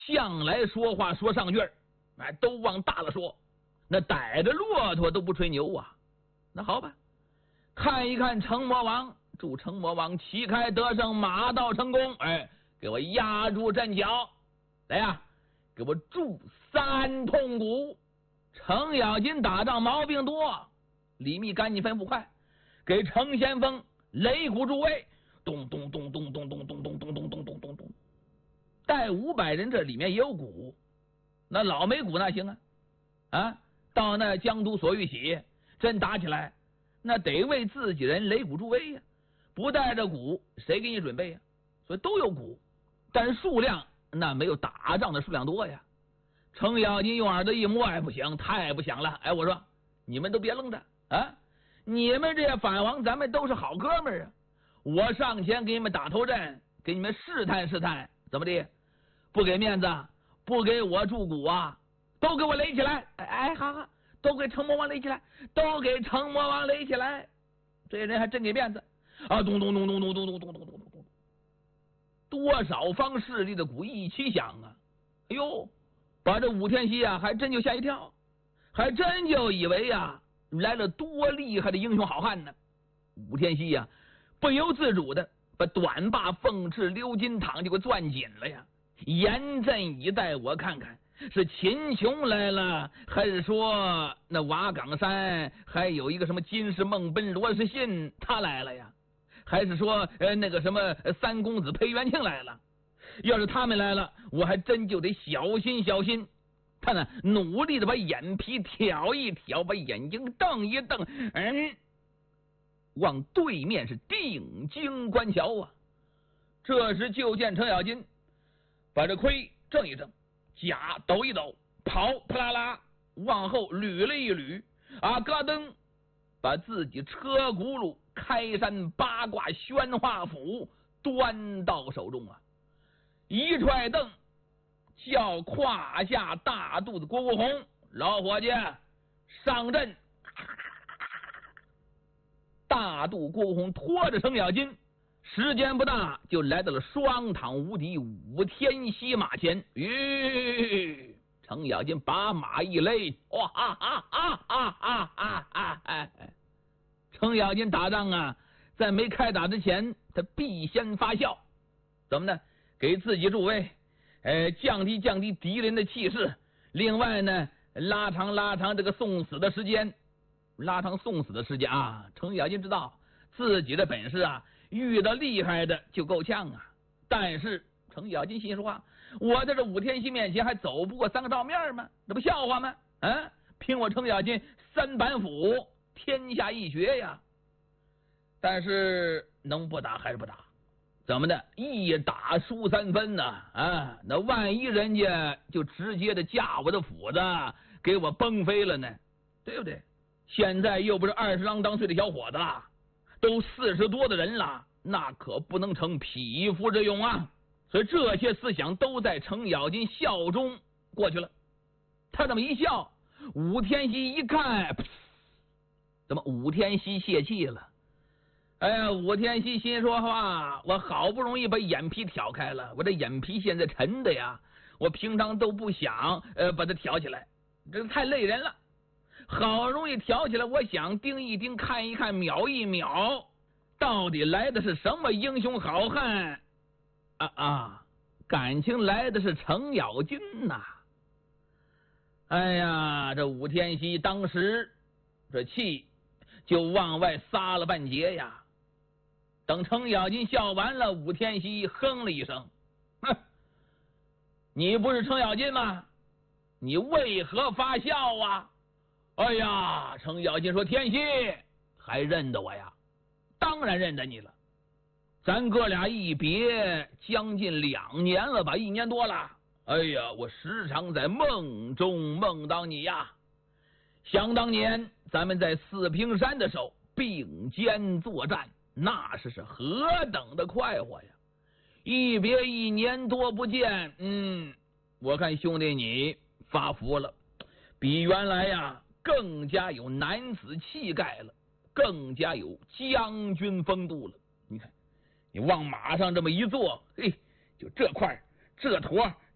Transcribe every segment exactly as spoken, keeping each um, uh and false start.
向来说话说上句儿，哎，都往大了说，那逮着骆驼都不吹牛啊。那好吧，看一看成魔王，祝成魔王旗开得胜，马到成功。哎，给我压住阵脚，来呀，给我祝三通鼓。程咬金打仗毛病多，李密赶紧吩咐快，给程先锋擂鼓助威，咚咚咚咚咚咚咚咚咚咚咚咚咚咚。带五百人，这里面也有鼓，那老没鼓那行啊啊！到那江都所欲喜，真打起来，那得为自己人擂鼓助威呀，不带着鼓，谁给你准备呀？所以都有鼓，但是数量那没有打仗的数量多呀。程咬金用耳朵一摸，哎，不行，太不响了。哎，我说你们都别愣着啊！你们这些反王，咱们都是好哥们儿啊！我上前给你们打头阵，给你们试探试探，怎么的？不给面子，不给我助鼓啊！都给我垒起来！哎，好好，都给程魔王垒起来，都给程魔王垒起来！这人还真给面子啊！咚咚咚咚咚咚咚咚咚咚咚，多少方势力的鼓一起响啊！哎呦！把这武天锡啊，还真就吓一跳，还真就以为呀、啊，来了多厉害的英雄好汉呢。武天锡呀、啊，不由自主的把短发凤翅鎏金躺就给攥紧了呀，严阵以待。我看看是秦琼来了，还是说那瓦岗山还有一个什么金氏孟奔罗士信他来了呀？还是说呃那个什么三公子裴元庆来了？要是他们来了，我还真就得小心小心。他呢，努力的把眼皮挑一挑，把眼睛瞪一瞪，嗯，往对面是定睛观瞧啊。这时就见程咬金把这盔正一正，甲抖一抖，袍啪啦啦往后捋了一捋，啊，咯噔，把自己车轱辘开山八卦宣化斧端到手中啊。一踹蹬，叫胯下大肚子郭国红，老伙计上阵。大肚郭国红拖着程咬金，时间不大就来到了双躺无敌武天锡马前。吁，程咬金把马一勒，哇哈哈哈哈哈哈哈哈！程咬金打仗啊，在没开打之前，他必先发笑，怎么呢？给自己助威，呃，降低降低敌人的气势。另外呢，拉长拉长这个送死的时间，拉长送死的时间啊。程咬金知道自己的本事啊，遇到厉害的就够呛啊。但是程咬金心说话，我在这武天锡面前还走不过三个照面吗？这不笑话吗？啊，凭我程咬金三板斧，天下一绝呀！但是能不打还是不打。怎么的？一打输三分呢？啊，那万一人家就直接的架我的斧子给我崩飞了呢？对不对？现在又不是二十郎当岁的小伙子了，都四十多的人了，那可不能成匹夫之勇啊！所以这些思想都在程咬金笑中过去了。他这么一笑，武天锡一看，怎么武天锡泄气了？哎呀，武天锡心说话，我好不容易把眼皮挑开了，我这眼皮现在沉的呀，我平常都不想呃把它挑起来，这太累人了。好容易挑起来，我想盯一盯，看一看，瞄一瞄，到底来的是什么英雄好汉啊啊！感情来的是程咬金呐、啊！哎呀，这武天锡当时这气就往外撒了半截呀。等程咬金笑完了，武天锡哼了一声，哼，你不是程咬金吗？你为何发笑啊？哎呀，程咬金说，天锡还认得我呀？当然认得你了，咱哥俩一别将近两年了吧，一年多了。哎呀，我时常在梦中梦到你呀。想当年咱们在四平山的时候并肩作战，那是是何等的快活呀！一别一年多不见，嗯，我看兄弟你发福了，比原来呀更加有男子气概了，更加有将军风度了。你看，你往马上这么一坐，嘿，就这块这坨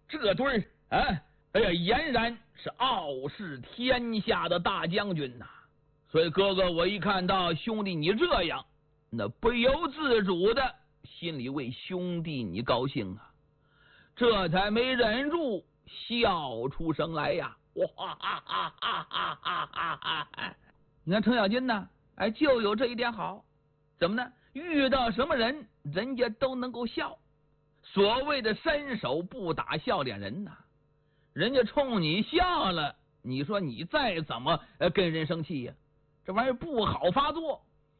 这对儿啊，哎呀，俨然是傲视天下的大将军呐、啊。所以哥哥，我一看到兄弟你这样，那不由自主的心里为兄弟你高兴啊，这才没忍住笑出声来呀！哇哈哈哈哈哈哈哈！你看程咬金呢，哎，就有这一点好，怎么呢？遇到什么人，人家都能够笑。所谓的伸手不打笑脸人呐、啊，人家冲你笑了，你说你再怎么跟人生气呀、啊？这玩意儿不好发作。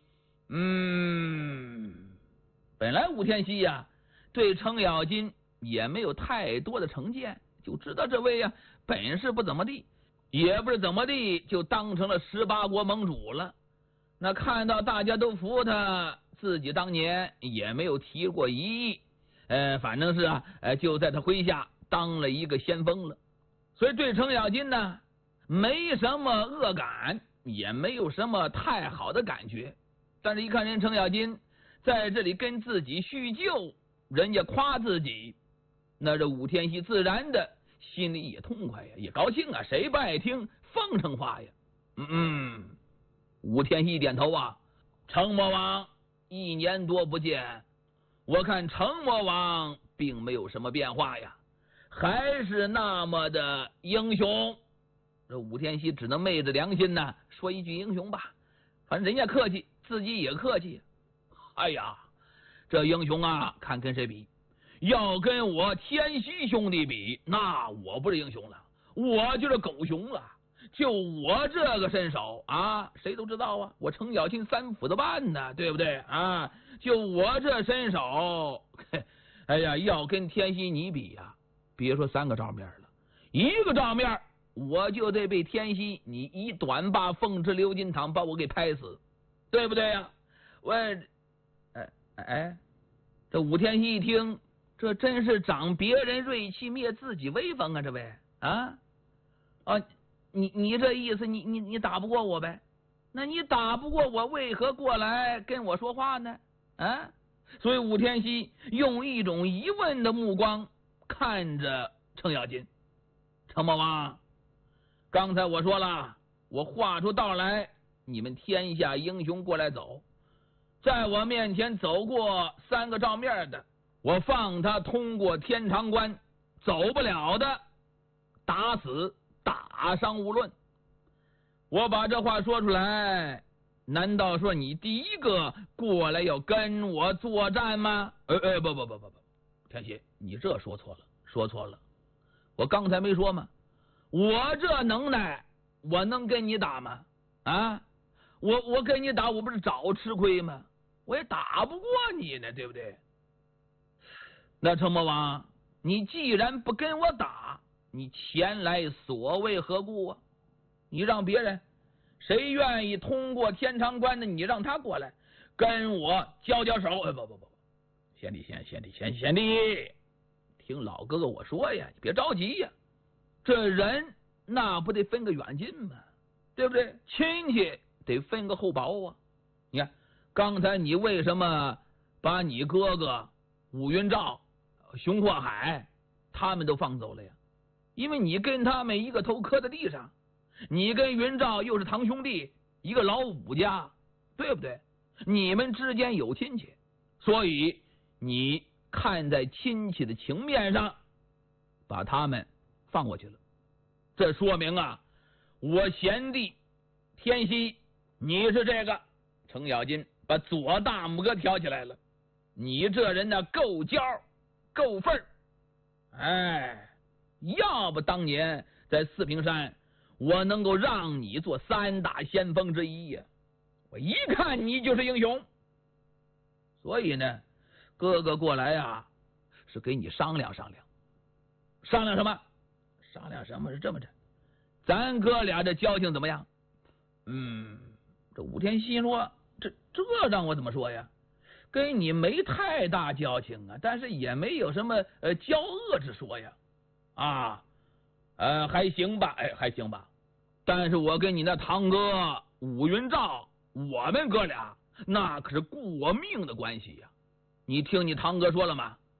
嗯，本来武天锡呀、啊、对程咬金也没有太多的成见，就知道这位呀、啊、本事不怎么地，也不是怎么地就当成了十八国盟主了。那看到大家都服他，自己当年也没有提过一议，呃，反正是啊，呃，就在他麾下当了一个先锋了。所以对程咬金呢，没什么恶感，也没有什么太好的感觉。但是一看人程咬金在这里跟自己叙旧，人家夸自己，那这武天锡自然的心里也痛快呀，也高兴啊，谁不爱听奉承话呀？嗯嗯，武天锡点头啊，程魔王一年多不见，我看程魔王并没有什么变化呀，还是那么的英雄。这武天锡只能昧着良心呢，说一句英雄吧，反正人家客气，自己也客气。哎呀，这英雄啊，看跟谁比？要跟我天锡兄弟比，那我不是英雄了，我就是狗熊了。就我这个身手啊，谁都知道啊，我程咬金三斧子半呢，对不对啊？就我这身手，哎呀，要跟天锡你比呀、啊，别说三个照面了，一个照面我就得被天锡你一短把凤池流金堂把我给拍死，对不对呀、啊？我，哎哎，这武天锡一听，这真是长别人锐气灭自己威风啊！这位啊啊，你你这意思，你你你打不过我呗？那你打不过我，为何过来跟我说话呢？啊！所以武天锡用一种疑问的目光看着程咬金。程魔王，刚才我说了，我画出道来，你们天下英雄过来走，在我面前走过三个照面的，我放他通过天长关；走不了的，打死打伤无论。我把这话说出来，难道说你第一个过来要跟我作战吗？哎哎，不不不不不，天锡，你这说错了，说错了。我刚才没说吗？我这能耐，我能跟你打吗？啊，我我跟你打，我不是找吃亏吗？我也打不过你呢，对不对？那程魔王，你既然不跟我打，你前来所谓何故啊？你让别人，谁愿意通过天长关的，你让他过来跟我交交手。哎，不不不，贤弟贤贤弟贤贤弟，听老哥哥我说呀，你别着急呀。这人那不得分个远近吗？对不对？亲戚得分个厚薄啊。你看刚才你为什么把你哥哥武云照、熊阔海他们都放走了呀？因为你跟他们一个头磕在地上，你跟云照又是堂兄弟，一个老武家，对不对？你们之间有亲戚，所以你看在亲戚的情面上，把他们放过去了。这说明啊，我贤弟天锡，你是这个。程咬金把左大拇哥挑起来了，你这人呢，够骄够份儿。哎，要不当年在四平山，我能够让你做三大先锋之一呀、啊？我一看你就是英雄。所以呢，哥哥过来啊，是给你商量商量。商量什么？商量什么？是这么着，咱哥俩这交情怎么样？嗯，这武天锡说，这这让我怎么说呀？跟你没太大交情啊，但是也没有什么呃交恶之说呀。啊，呃，还行吧，哎，还行吧。但是我跟你那堂哥武云照，我们哥俩那可是过命的关系呀。你听你堂哥说了吗？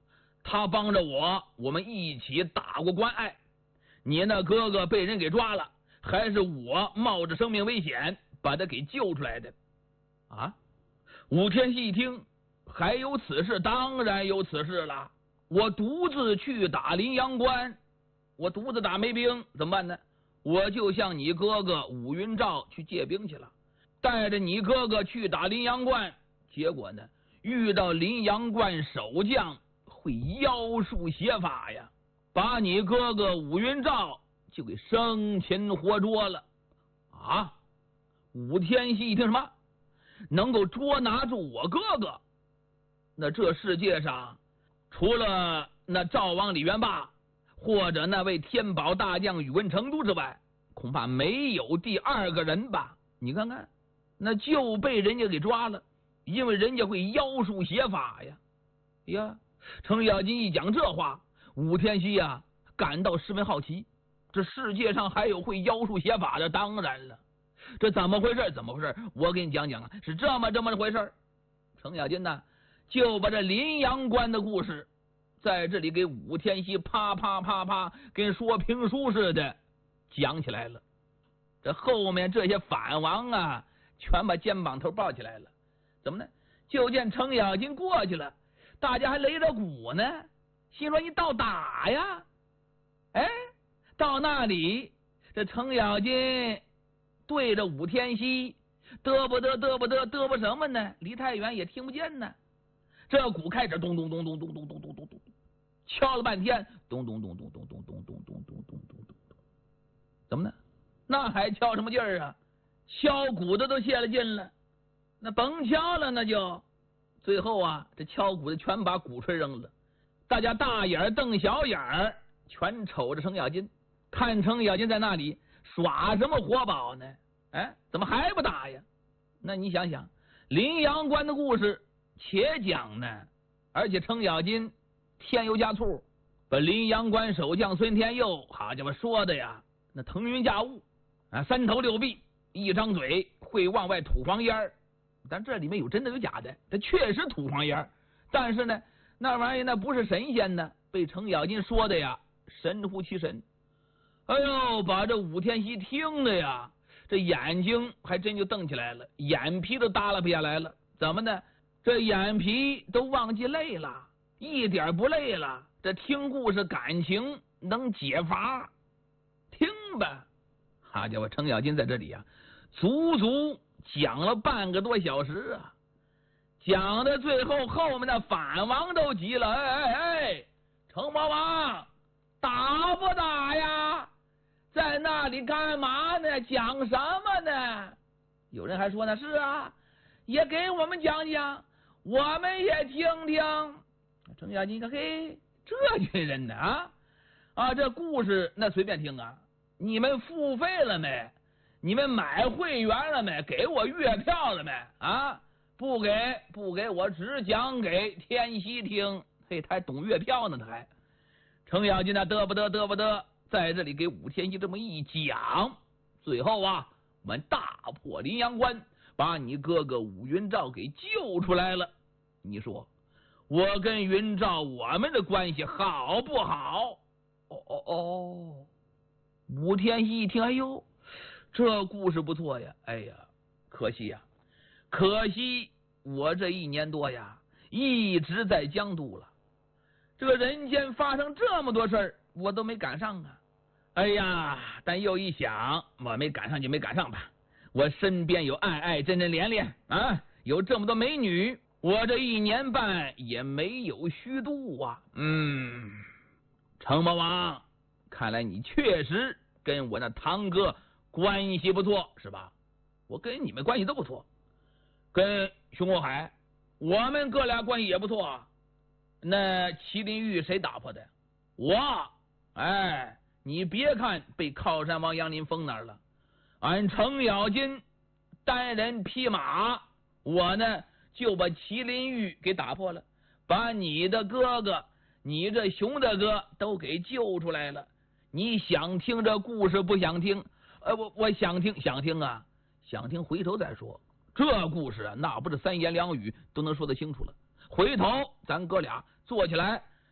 他帮着我，我们一起打过关隘。你那哥哥被人给抓了，还是我冒着生命危险把他给救出来的。啊！武天锡一听，还有此事？当然有此事了。我独自去打临阳关，我独自打没兵，怎么办呢？我就向你哥哥武云照去借兵去了，带着你哥哥去打临阳关。结果呢，遇到临阳关守将会妖术邪法呀，把你哥哥武云照就给生擒活捉了。啊！武天锡一听，什么能够捉拿住我哥哥？那这世界上除了那赵王李元霸或者那位天宝大将宇文成都之外，恐怕没有第二个人吧？你看看，那就被人家给抓了，因为人家会妖术邪法呀。呀，程咬金一讲这话，武天锡呀感到十分好奇，这世界上还有会妖术邪法的？当然了，这怎么回事？怎么回事？我给你讲讲啊，是这么这么回事。程咬金呢，就把这临阳关的故事在这里给武天锡啪啪啪啪跟说评书似的讲起来了。这后面这些反王啊，全把肩膀头抱起来了。怎么呢？就见程咬金过去了，大家还擂着鼓呢，心说你倒打呀！哎，到那里，这程咬金对着武天锡嘚啵嘚嘚啵嘚嘚啵什么呢？离太远也听不见呢。这鼓开始咚咚咚咚咚咚咚咚咚咚，敲了半天，咚咚咚咚咚咚咚咚咚咚咚咚咚咚，怎么呢？那还敲什么劲儿啊？敲鼓的都泄了劲了，那甭敲了，那就最后啊，这敲鼓的全把鼓槌扔了，大家大眼瞪小眼儿，全瞅着程咬金，看程咬金在那里耍什么活宝呢？哎，怎么还不打呀？那你想想，临阳关的故事且讲呢，而且程咬金添油加醋，把临阳关守将孙天佑好家伙说的呀，那腾云驾雾啊，三头六臂，一张嘴会往外吐黄烟。但这里面有真的有假的，这确实吐黄烟，但是呢，那玩意那不是神仙呢，被程咬金说的呀神乎其神。哎呦，把这武天锡听的呀，这眼睛还真就瞪起来了，眼皮都耷拉不下来了。怎么呢？这眼皮都忘记累了，一点不累了。这听故事感情能解乏，听吧。好家伙，程咬金在这里啊，足足讲了半个多小时啊，讲的最后，后面的反王都急了，哎哎哎，程魔王打不打呀？在那里干嘛呢？讲什么呢？有人还说呢，是啊，也给我们讲讲，我们也听听。程咬金说，嘿，这群人呢啊啊，这故事那随便听啊，你们付费了没？你们买会员了没？给我月票了没？啊，不给不给，我只讲给天锡听。嘿，他还懂月票呢，他还。程咬金那嘚不嘚嘚不嘚，在这里给武天锡这么一讲，最后啊，我们大破临阳关，把你哥哥武云照给救出来了。你说我跟云照我们的关系好不好？哦哦哦，武天锡一听，哎呦，这故事不错呀！哎呀，可惜呀，可惜我这一年多呀，一直在江都了。这个人间发生这么多事儿，我都没赶上啊！哎呀，但又一想，我没赶上就没赶上吧。我身边有爱爱真真连连啊，有这么多美女，我这一年半也没有虚度啊。嗯，程魔王，看来你确实跟我那堂哥关系不错是吧？我跟你们关系都不错，跟熊国海我们哥俩关系也不错啊。那麒麟玉谁打破的？我。哎，你别看被靠山王杨林封那儿了，俺程咬金单人匹马，我呢就把麒麟玉给打破了，把你的哥哥你这熊大哥都给救出来了。你想听这故事不想听？呃，我我想听，想听啊，想听回头再说。这故事啊，那不是三言两语都能说得清楚了。回头咱哥俩坐起来，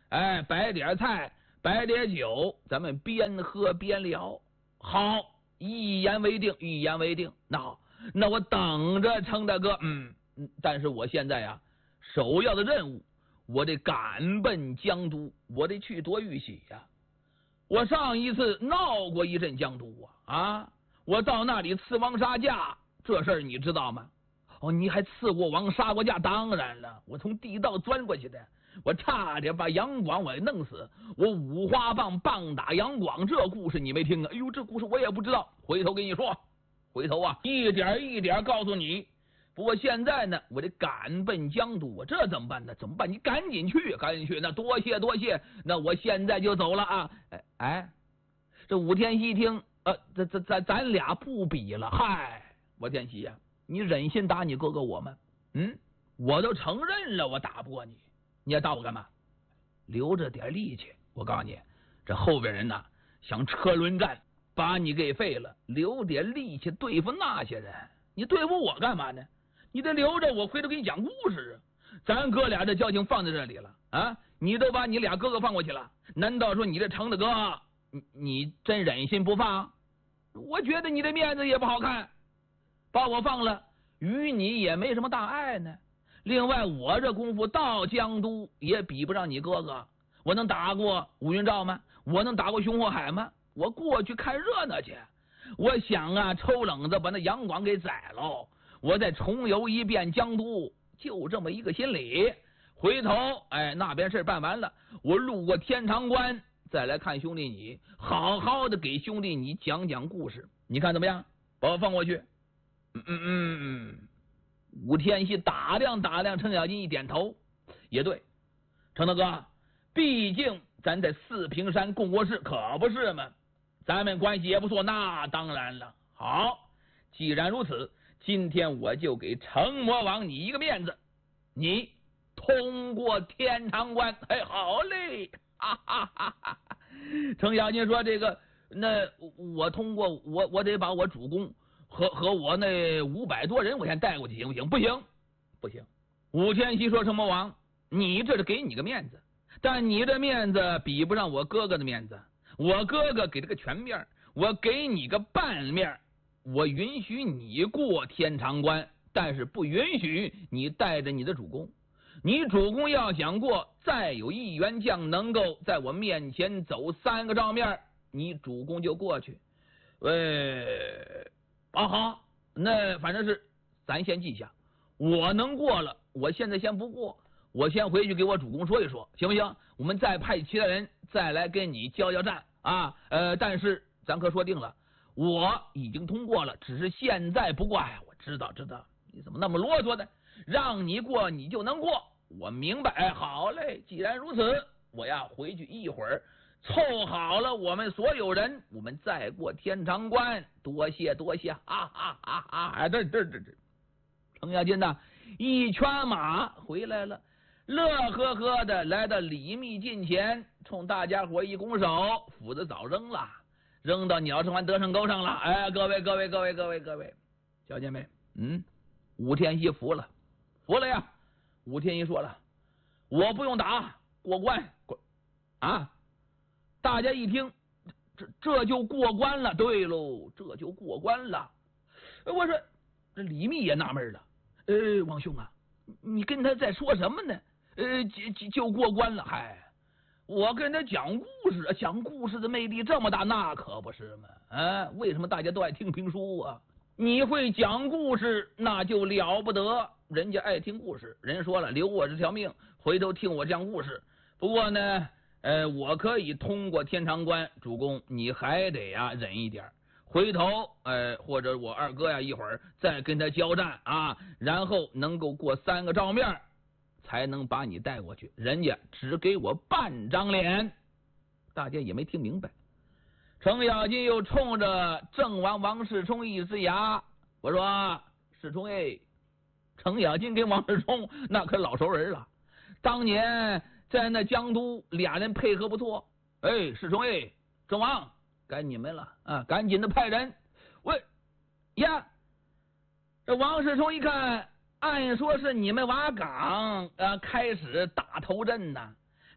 哎，摆点菜，摆点酒，咱们边喝边聊。好，一言为定，一言为定。那好，那我等着程大哥。嗯，但是我现在呀，首要的任务，我得赶奔江都，我得去夺玉玺呀。我上一次闹过一阵江都啊，啊，我到那里刺王杀驾，这事儿你知道吗？哦，你还刺过王杀过驾？当然了，我从地道钻过去的，我差点把杨广我给弄死。我五花棒棒打杨广，这故事你没听啊？哎呦，这故事我也不知道，回头跟你说。回头啊，一点一点告诉你。不过现在呢，我得赶奔江都，这怎么办呢？怎么办？你赶紧去，赶紧去。那多谢多谢，那我现在就走了啊！哎哎，这武天锡一听，呃，咱咱咱咱俩不比了。嗨，武天锡呀、啊，你忍心打你哥哥我吗？嗯，我都承认了，我打不过你，你要打我干嘛？留着点力气。我告诉你，这后边人呐、啊，想车轮战把你给废了，留点力气对付那些人。你对付我干嘛呢？你得留着我回头给你讲故事啊！咱哥俩的交情放在这里了啊！你都把你俩哥哥放过去了，难道说你这程大哥，你你真忍心不放？我觉得你的面子也不好看，把我放了，与你也没什么大碍呢。另外，我这功夫到江都也比不上你哥哥，我能打过武云照吗？我能打过熊火海吗？我过去看热闹去。我想啊，抽冷子把那杨广给宰喽。我再重游一遍江都，就这么一个心理。回头，哎，那边事办完了，我路过天长关，再来看兄弟你，好好的给兄弟你讲讲故事，你看怎么样？把我放过去。嗯嗯嗯嗯。武天锡打量打量程咬金，一点头，也对，程大哥，毕竟咱在四平山共过事，可不是吗？咱们关系也不错。那当然了。好，既然如此，今天我就给程魔王你一个面子，你通过天长关。哎，好嘞！哈哈哈哈！程咬金说：“这个，那我通过，我我得把我主公和和我那五百多人，我先带过去，行不行？不行，不行。”武天锡说：“程魔王，你这是给你个面子，但你的面子比不上我哥哥的面子。我哥哥给了个全面，我给你个半面。我允许你过天长关，但是不允许你带着你的主公。你主公要想过，再有一员将能够在我面前走三个照面，你主公就过去。呃，啊好，那反正是咱先记下，我能过了，我现在先不过，我先回去给我主公说一说，行不行？我们再派其他人再来跟你交交战啊。呃，但是咱可说定了。我已经通过了，只是现在不过。哎，我知道知道，你怎么那么啰嗦的？让你过你就能过，我明白。哎，好嘞，既然如此，我要回去一会儿凑好了我们所有人，我们再过天长关。多谢多谢，哈哈哈哈！哎，这这这这，程咬金呐，一圈马回来了，乐呵呵的来到李密近前，冲大家伙一拱手，斧子早扔了。扔到鸟城湾德胜沟上了。哎，各位各位各位各位各位，小姐妹，嗯，武天锡服了，服了呀。武天锡说了，我不用打，过关，过啊！大家一听，这这就过关了。对喽，这就过关了。我说，这李密也纳闷了，呃，王兄啊，你跟他在说什么呢？呃，就就就过关了，嗨。我跟他讲故事，讲故事的魅力这么大，那可不是吗？啊，为什么大家都爱听评书啊？你会讲故事，那就了不得，人家爱听故事。人说了，留我这条命，回头听我讲故事。不过呢，呃，我可以通过天长关，主公你还得呀忍一点，回头呃或者我二哥呀一会儿再跟他交战啊，然后能够过三个照面，才能把你带过去。人家只给我半张脸，大家也没听明白。程咬金又冲着郑王王世充一呲牙，我说世充哎，程咬金跟王世充那可老熟人了，当年在那江都俩人配合不错。哎，世充哎，郑王该你们了啊，赶紧的派人。喂呀，这王世充一看，按说是你们瓦岗啊开始打头阵呐，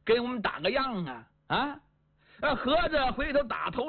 给我们打个样啊啊！呃，合着回头打头